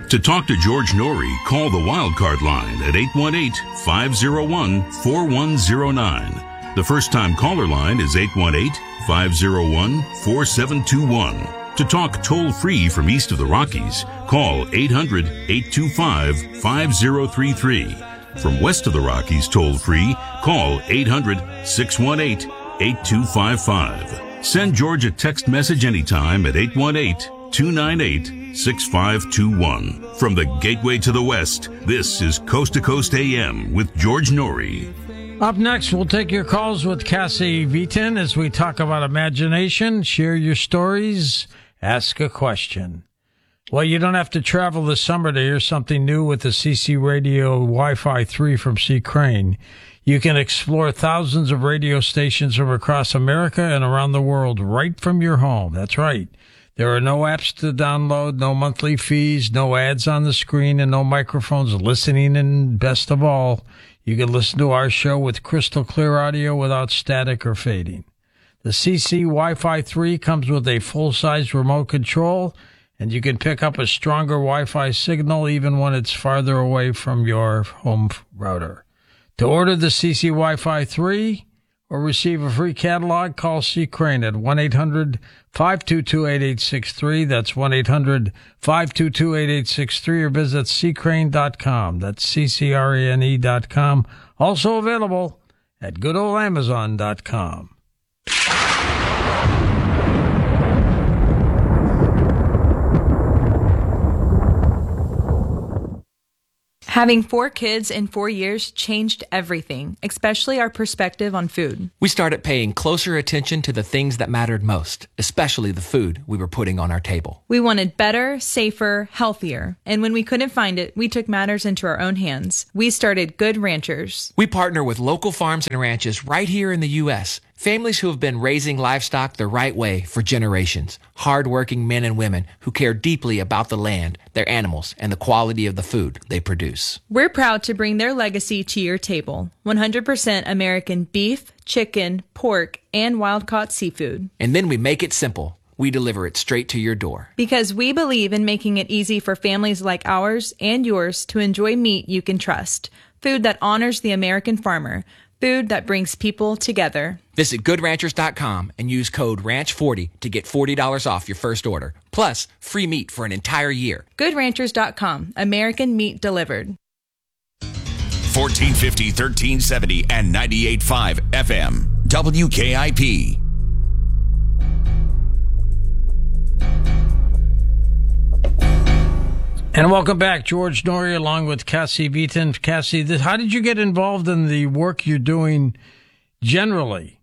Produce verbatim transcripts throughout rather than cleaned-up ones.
To talk to George Norrie, call the Wildcard line at eight one eight, five oh one, four one oh nine. The first-time caller line is eight one eight, five oh one, four seven two one. To talk toll-free from east of the Rockies, call eight hundred, eight two five, five oh three three. From west of the Rockies toll-free, call eight hundred, six one eight, eight two five five. Send George a text message anytime at eight one eight, two nine eight, six five two one. From the Gateway to the West, this is Coast to Coast A M with George Norrie. Up next, we'll take your calls with Cassie Vitin as we talk about imagination, share your stories, ask a question. Well, you don't have to travel this summer to hear something new with the C C Radio Wi-Fi three from C. Crane. You can explore thousands of radio stations from across America and around the world right from your home. That's right. There are no apps to download, no monthly fees, no ads on the screen, and no microphones listening. And best of all, you can listen to our show with crystal clear audio without static or fading. The C C Wi-Fi three comes with a full-size remote control, and you can pick up a stronger Wi-Fi signal even when it's farther away from your home router. To order the C C Wi-Fi three or receive a free catalog, call C. Crane at one eight hundred, five two two, eight eight six three. That's one eight hundred, five two two, eight eight six three, or visit c crane dot com. That's C C R A N E dot com. Also available at good old amazon dot com. Having four kids in four years changed everything, especially our perspective on food. We started paying closer attention to the things that mattered most, especially the food we were putting on our table. We wanted better, safer, healthier. And when we couldn't find it, we took matters into our own hands. We started Good Ranchers. We partner with local farms and ranches right here in the U S Families who have been raising livestock the right way for generations. Hardworking men and women who care deeply about the land, their animals, and the quality of the food they produce. We're proud to bring their legacy to your table. one hundred percent American beef, chicken, pork, and wild-caught seafood. And then we make it simple. We deliver it straight to your door. Because we believe in making it easy for families like ours and yours to enjoy meat you can trust. Food that honors the American farmer. Food that brings people together. Visit good ranchers dot com and use code ranch forty to get forty dollars off your first order. Plus, free meat for an entire year. good ranchers dot com. American meat delivered. fourteen fifty, thirteen seventy, and ninety-eight point five F M. W K I P. And welcome back, George Norrie, along with Cassie Vitin. Cassie, this, how did you get involved in the work you're doing generally?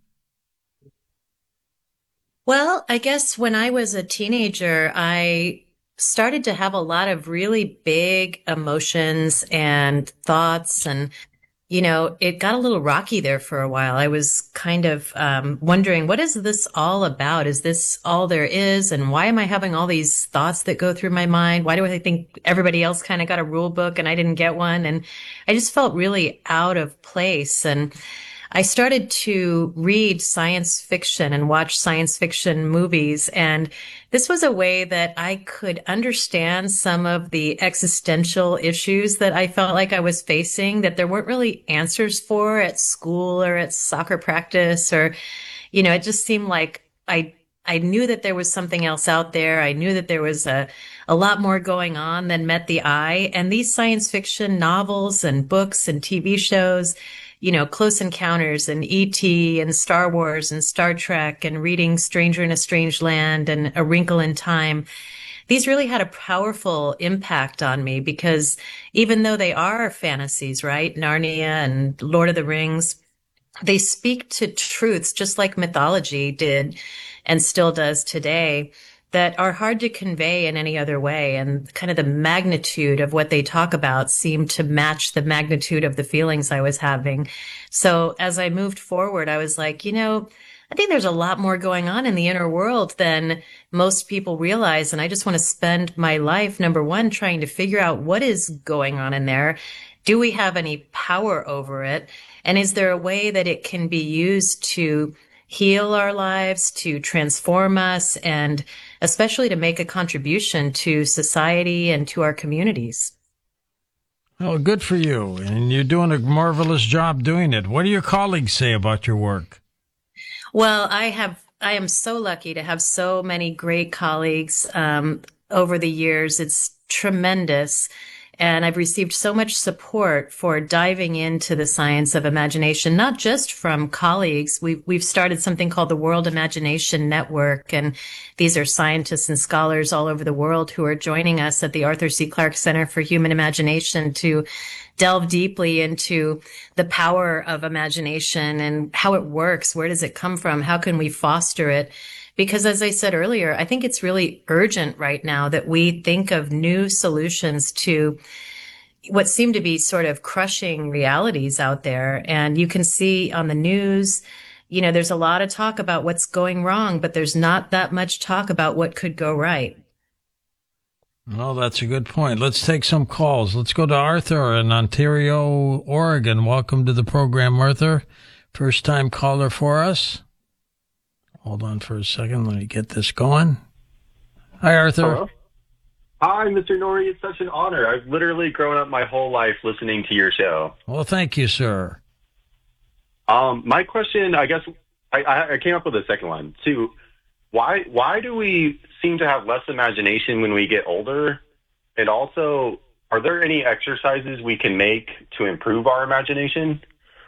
Well, I guess when I was a teenager, I started to have a lot of really big emotions and thoughts, and you know, it got a little rocky there for a while. I was kind of um, wondering, what is this all about? Is this all there is? And why am I having all these thoughts that go through my mind? Why do I think everybody else kind of got a rule book and I didn't get one? And I just felt really out of place. And I started to read science fiction and watch science fiction movies. And this was a way that I could understand some of the existential issues that I felt like I was facing, that there weren't really answers for at school or at soccer practice, or, you know, it just seemed like I, I knew that there was something else out there. I knew that there was a, a lot more going on than met the eye. And these science fiction novels and books and T V shows, you know, Close Encounters and E T and Star Wars and Star Trek and reading Stranger in a Strange Land and A Wrinkle in Time. These really had a powerful impact on me because even though they are fantasies, right? Narnia and Lord of the Rings, they speak to truths just like mythology did and still does today, that are hard to convey in any other way. And kind of the magnitude of what they talk about seemed to match the magnitude of the feelings I was having. So as I moved forward, I was like, you know, I think there's a lot more going on in the inner world than most people realize. And I just want to spend my life, number one, trying to figure out what is going on in there. Do we have any power over it? And is there a way that it can be used to heal our lives, to transform us, and especially to make a contribution to society and to our communities. Well, good for you. And you're doing a marvelous job doing it. What do your colleagues say about your work? Well, I have, I am so lucky to have so many great colleagues um, over the years. It's tremendous. And I've received so much support for diving into the science of imagination, not just from colleagues. We've, we've started something called the World Imagination Network. And these are scientists and scholars all over the world who are joining us at the Arthur C. Clarke Center for Human Imagination to delve deeply into the power of imagination and how it works. Where does it come from? How can we foster it? Because as I said earlier, I think it's really urgent right now that we think of new solutions to what seem to be sort of crushing realities out there. And you can see on the news, you know, there's a lot of talk about what's going wrong, but there's not that much talk about what could go right. Well, that's a good point. Let's take some calls. Let's go to Arthur in Ontario, Oregon. Welcome to the program, Arthur. First time caller for us. Hold on for a second. Let me get this going. Hi, Arthur. Hello. Hi, Mister Noory. It's such an honor. I've literally grown up my whole life listening to your show. Well, thank you, sir. Um, my question, I guess, I, I came up with a second one, too. Why, why do we seem to have less imagination when we get older? And also, are there any exercises we can make to improve our imagination?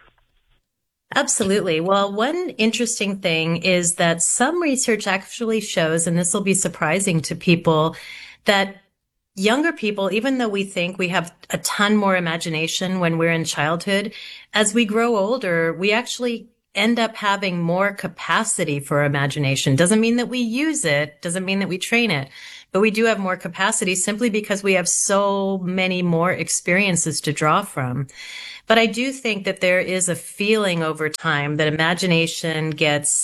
Absolutely. Well, one interesting thing is that some research actually shows, and this will be surprising to people, that younger people, even though we think we have a ton more imagination when we're in childhood, as we grow older, we actually end up having more capacity for imagination. Doesn't mean that we use it, doesn't mean that we train it, but we do have more capacity simply because we have so many more experiences to draw from. But I do think that there is a feeling over time that imagination gets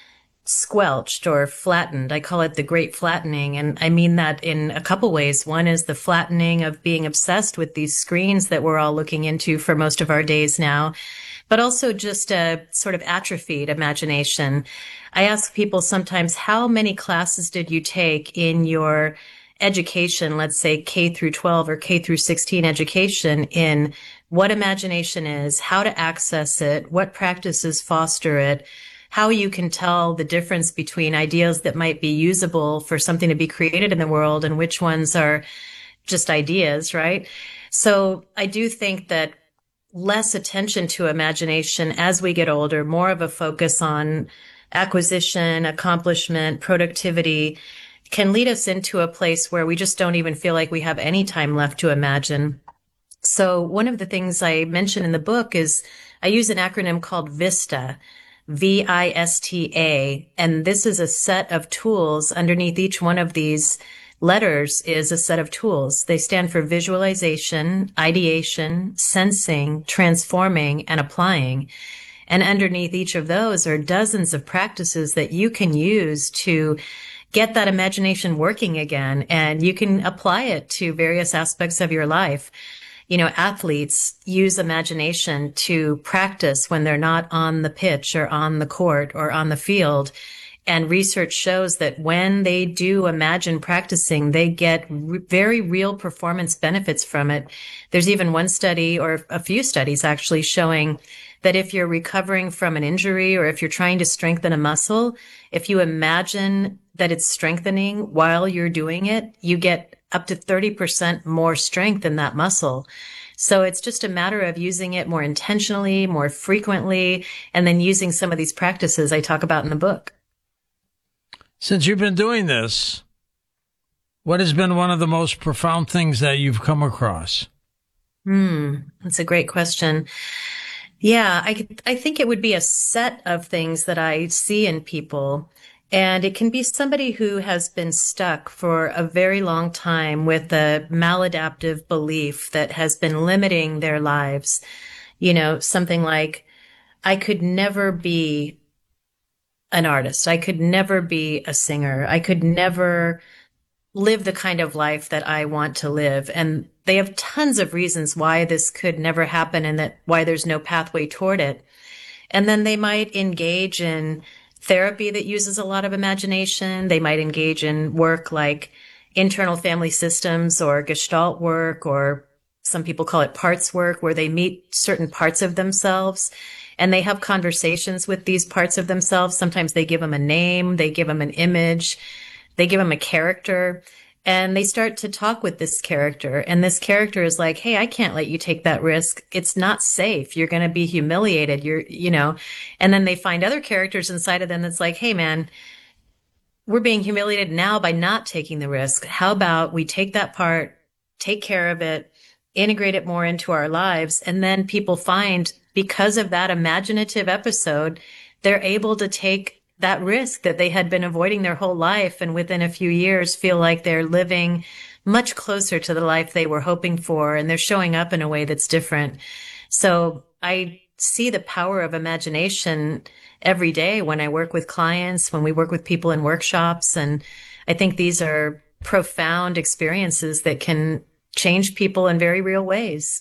squelched or flattened. I call it the great flattening. And I mean that in a couple ways. One is the flattening of being obsessed with these screens that we're all looking into for most of our days now, but also just a sort of atrophied imagination. I ask people sometimes, how many classes did you take in your education, let's say K through twelve or K through sixteen education, in what imagination is, how to access it, what practices foster it, how you can tell the difference between ideas that might be usable for something to be created in the world and which ones are just ideas, right? So I do think that less attention to imagination as we get older, more of a focus on acquisition, accomplishment, productivity, can lead us into a place where we just don't even feel like we have any time left to imagine. So one of the things I mention in the book is I use an acronym called VISTA, V I S T A, and this is a set of tools. Underneath each one of these letters is a set of tools. They stand for visualization, ideation, sensing, transforming, and applying. And underneath each of those are dozens of practices that you can use to get that imagination working again, and you can apply it to various aspects of your life. You know, athletes use imagination to practice when they're not on the pitch or on the court or on the field. And research shows that when they do imagine practicing, they get re- very real performance benefits from it. There's even one study, or a few studies actually, showing that if you're recovering from an injury or if you're trying to strengthen a muscle, if you imagine that it's strengthening while you're doing it, you get up to thirty percent more strength in that muscle. So it's just a matter of using it more intentionally, more frequently, and then using some of these practices I talk about in the book. Since you've been doing this, what has been one of the most profound things that you've come across? Hmm, that's a great question. Yeah, I, I think it would be a set of things that I see in people. And it can be somebody who has been stuck for a very long time with a maladaptive belief that has been limiting their lives. You know, something like, I could never be an artist. I could never be a singer. I could never live the kind of life that I want to live. And they have tons of reasons why this could never happen and that why there's no pathway toward it. And then they might engage in therapy that uses a lot of imagination. They might engage in work like internal family systems or Gestalt work, or some people call it parts work, where they meet certain parts of themselves and they have conversations with these parts of themselves. Sometimes they give them a name, they give them an image, they give them a character, and they start to talk with this character. And this character is like, hey, I can't let you take that risk. It's not safe. You're going to be humiliated. You're, you know, and then they find other characters inside of them that's like, hey, man, we're being humiliated now by not taking the risk. How about we take that part, take care of it, integrate it more into our lives. And then people find, because of that imaginative episode, they're able to take that risk that they had been avoiding their whole life, and within a few years feel like they're living much closer to the life they were hoping for, and they're showing up in a way that's different. So I see the power of imagination every day when I work with clients, when we work with people in workshops, and I think these are profound experiences that can change people in very real ways.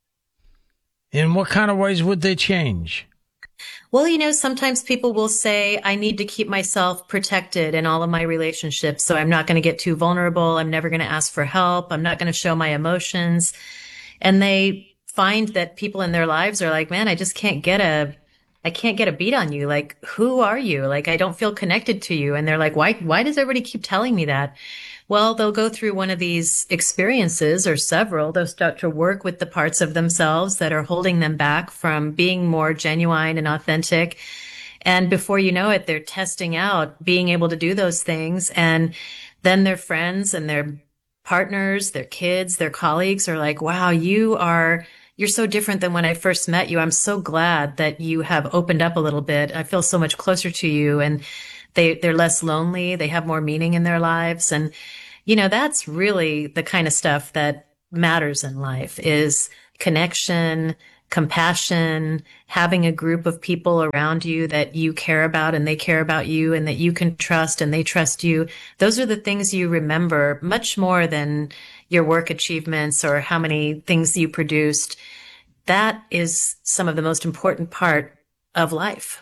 In what kind of ways would they change? Well, you know, sometimes people will say, I need to keep myself protected in all of my relationships. So I'm not going to get too vulnerable. I'm never going to ask for help. I'm not going to show my emotions. And they find that people in their lives are like, man, I just can't get a, I can't get a beat on you. Like, who are you? Like, I don't feel connected to you. And they're like, why, why does everybody keep telling me that? Well, they'll go through one of these experiences or several. They'll start to work with the parts of themselves that are holding them back from being more genuine and authentic. And before you know it, they're testing out being able to do those things. And then their friends and their partners, their kids, their colleagues are like, wow, you are, you're so different than when I first met you. I'm so glad that you have opened up a little bit. I feel so much closer to you. And They, they're less lonely. They have more meaning in their lives. And, you know, that's really the kind of stuff that matters in life, is connection, compassion, having a group of people around you that you care about and they care about you and that you can trust and they trust you. Those are the things you remember much more than your work achievements or how many things you produced. That is some of the most important part of life.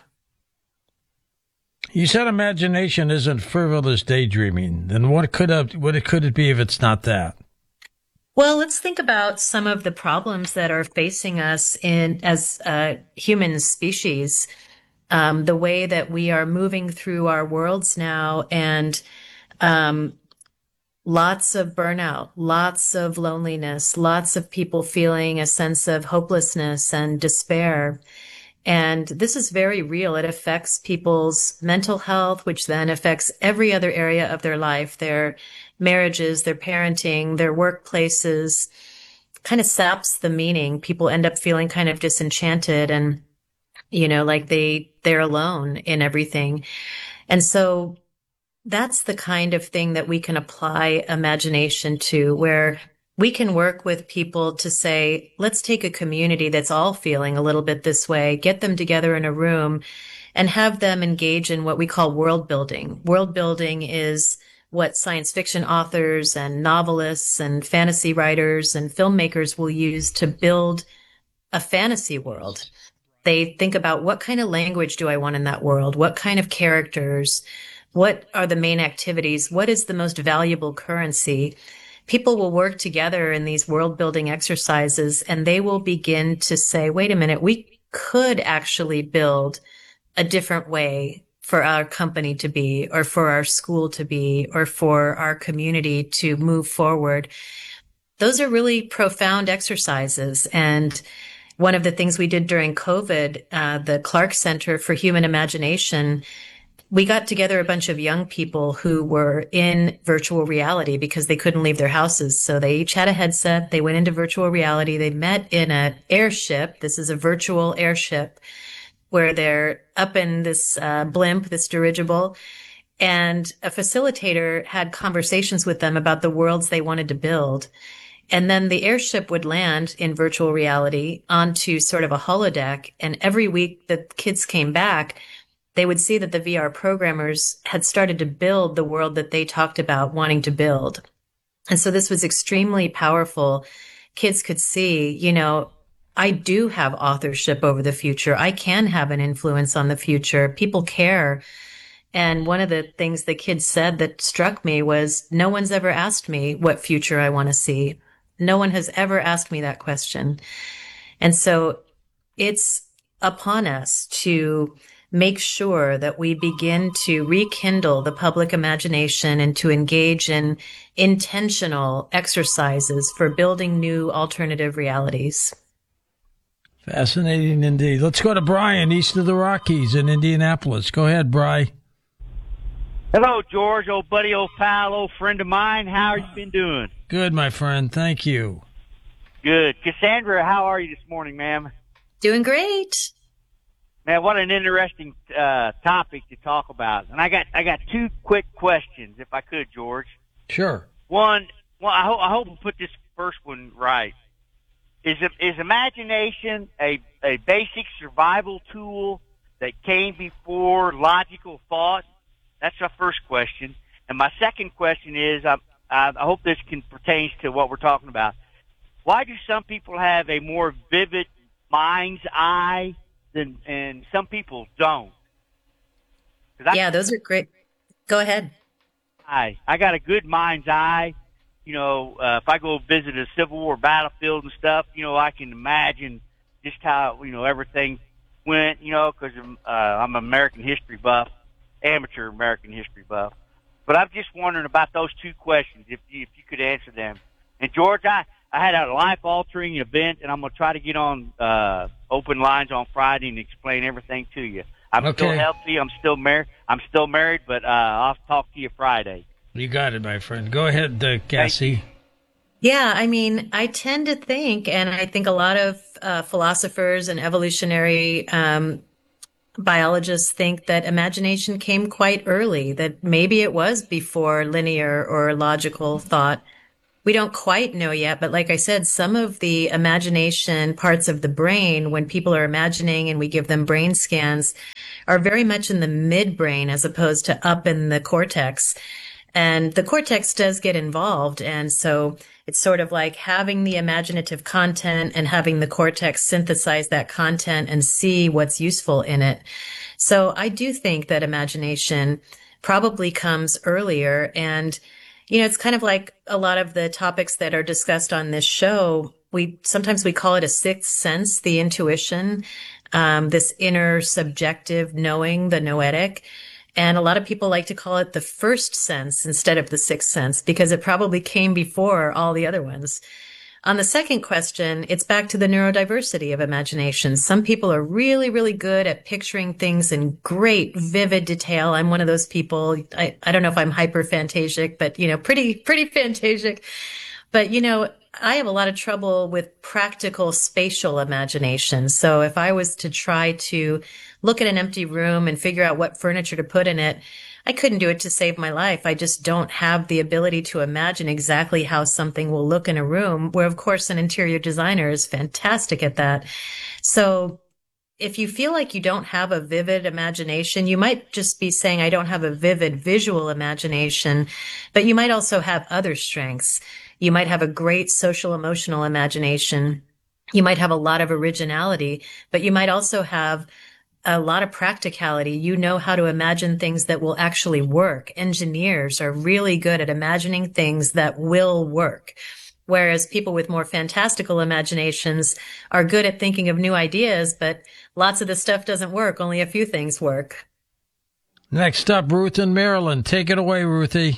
You said imagination isn't frivolous daydreaming. Then what could it, what it could it be if it's not that? Well, let's think about some of the problems that are facing us in as a human species. Um, the way that we are moving through our worlds now, and um, lots of burnout, lots of loneliness, lots of people feeling a sense of hopelessness and despair. And this is very real. It affects people's mental health, which then affects every other area of their life, their marriages, their parenting, their workplaces, kind of saps the meaning. People end up feeling kind of disenchanted and, you know, like they, they're alone in everything. And so that's the kind of thing that we can apply imagination to, where we can work with people to say, let's take a community that's all feeling a little bit this way, get them together in a room and have them engage in what we call world building. World building is what science fiction authors and novelists and fantasy writers and filmmakers will use to build a fantasy world. They think about, what kind of language do I want in that world? What kind of characters? What are the main activities? What is the most valuable currency? People will work together in these world building exercises, and they will begin to say, wait a minute, we could actually build a different way for our company to be, or for our school to be, or for our community to move forward. Those are really profound exercises. And one of the things we did during COVID, uh, the Clark Center for Human Imagination, we got together a bunch of young people who were in virtual reality because they couldn't leave their houses. So they each had a headset. They went into virtual reality. They met in an airship. This is a virtual airship where they're up in this uh, blimp, this dirigible. And a facilitator had conversations with them about the worlds they wanted to build. And then the airship would land in virtual reality onto sort of a holodeck. And every week the kids came back, they would see that the V R programmers had started to build the world that they talked about wanting to build. And so this was extremely powerful. Kids could see, you know, I do have authorship over the future. I can have an influence on the future. People care And one of the things the kids said that struck me was, no one's ever asked me what future I want to see. No one has ever asked me that question. And so it's upon us to make sure that we begin to rekindle the public imagination and to engage in intentional exercises for building new alternative realities. Fascinating indeed. Let's go to Brian, east of the Rockies in Indianapolis. Go ahead, Bri. Hello, George, old buddy, old pal, old friend of mine. How are you been doing? Good, my friend. Thank you. Good. Cassandra, how are you this morning, ma'am? Doing great. Man, what an interesting uh, topic to talk about. And I got I got two quick questions, if I could, George. Sure. One, well, I hope I hope we'll put this first one right. Is is imagination a a basic survival tool that came before logical thought? That's my first question. And my second question is, I, I hope this can pertains to what we're talking about. Why do some people have a more vivid mind's eye than and some people don't? I, yeah, those are great. Go ahead. I I got a good mind's eye. You know, uh, if I go visit a Civil War battlefield and stuff, you know, I can imagine just how, you know, everything went, you know, because uh, I'm an American history buff, amateur American history buff. But I'm just wondering about those two questions, if you, if you could answer them. And, George, I, I had a life-altering event, and I'm going to try to get on uh, open lines on Friday and explain everything to you. I'm okay. still healthy. I'm still married. I'm still married, but uh, I'll talk to you Friday. You got it, my friend. Go ahead, uh, Cassie. Yeah, I mean, I tend to think, and I think a lot of uh, philosophers and evolutionary um, biologists think that imagination came quite early, that maybe it was before linear or logical thought. We don't quite know yet, but like I said, some of the imagination parts of the brain, when people are imagining and we give them brain scans, are very much in the midbrain as opposed to up in the cortex. And the cortex does get involved. And so it's sort of like having the imaginative content and having the cortex synthesize that content and see what's useful in it. So I do think that imagination probably comes earlier. And, you know, it's kind of like a lot of the topics that are discussed on this show. We sometimes we call it a sixth sense, the intuition, um, this inner subjective knowing, the noetic. And a lot of people like to call it the first sense instead of the sixth sense because it probably came before all the other ones. On the second question, it's back to the neurodiversity of imagination. Some people are really, really good at picturing things in great, vivid detail. I'm one of those people. I, I don't know if I'm hyper-fantasic, but, you know, pretty, pretty fantasic. But, you know, I have a lot of trouble with practical spatial imagination. So if I was to try to look at an empty room and figure out what furniture to put in it, I couldn't do it to save my life. I just don't have the ability to imagine exactly how something will look in a room, where, of course, an interior designer is fantastic at that. So if you feel like you don't have a vivid imagination, you might just be saying, I don't have a vivid visual imagination, but you might also have other strengths. You might have a great social emotional imagination. You might have a lot of originality, but you might also have a lot of practicality. You know how to imagine things that will actually work. Engineers are really good at imagining things that will work. Whereas people with more fantastical imaginations are good at thinking of new ideas, but lots of the stuff doesn't work. Only a few things work. Next up, Ruth in Maryland. Take it away, Ruthie.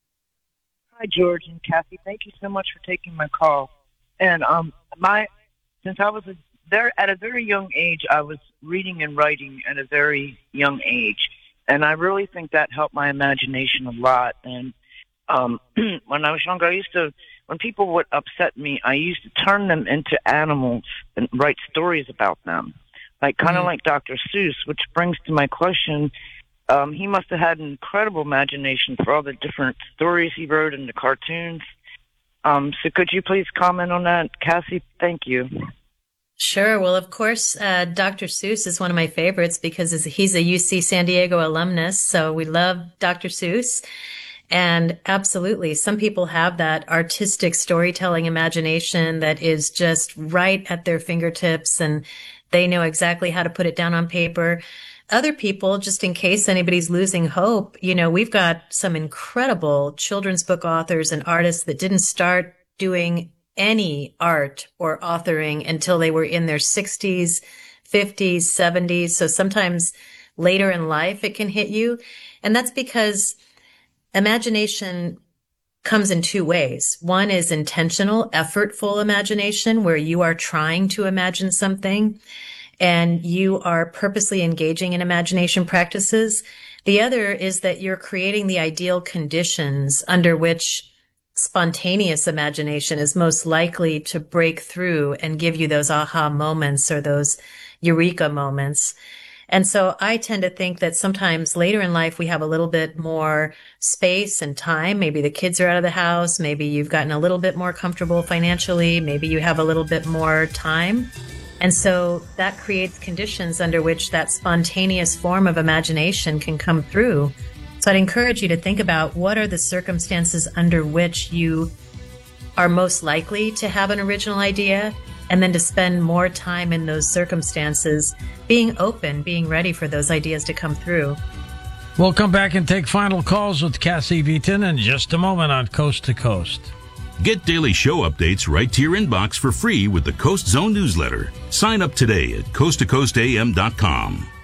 Hi, George and Kathy. Thank you so much for taking my call. And um, my since I was a very, at a very young age, I was reading and writing at a very young age, and I really think that helped my imagination a lot. And um, when I was younger, I used to, when people would upset me, I used to turn them into animals and write stories about them, like kind of mm-hmm. like Doctor Seuss, which brings to my question. Um, he must have had an incredible imagination for all the different stories he wrote and the cartoons. Um, so could you please comment on that, Cassie? Thank you. Sure. Well, of course, uh, Doctor Seuss is one of my favorites because he's a U C San Diego alumnus. So we love Doctor Seuss. And absolutely, some people have that artistic storytelling imagination that is just right at their fingertips and they know exactly how to put it down on paper. other people, just in case anybody's losing hope, you know, we've got some incredible children's book authors and artists that didn't start doing any art or authoring until they were in their sixties, fifties, seventies. So sometimes later in life it can hit you. And that's because imagination comes in two ways. One is intentional, effortful imagination, where you are trying to imagine something and you are purposely engaging in imagination practices. The other is that you're creating the ideal conditions under which spontaneous imagination is most likely to break through and give you those aha moments or those eureka moments. And so I tend to think that sometimes later in life, we have a little bit more space and time. Maybe the kids are out of the house. Maybe you've gotten a little bit more comfortable financially. Maybe you have a little bit more time. And so that creates conditions under which that spontaneous form of imagination can come through. So I'd encourage you to think about what are the circumstances under which you are most likely to have an original idea, and then to spend more time in those circumstances, being open, being ready for those ideas to come through. We'll come back and take final calls with Cassie Vitin in just a moment on Coast to Coast. Get daily show updates right to your inbox for free with the Coast Zone newsletter. Sign up today at coast to coast a m dot com.